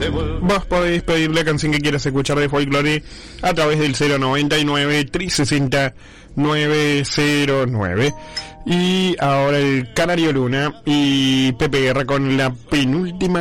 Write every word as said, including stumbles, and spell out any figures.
Vos podéis pedir la canción que quieras escuchar de folclore a través del cero noventa y nueve, trescientos sesenta, nueve cero nueve. Y ahora el Canario Luna y Pepe Guerra con la penúltima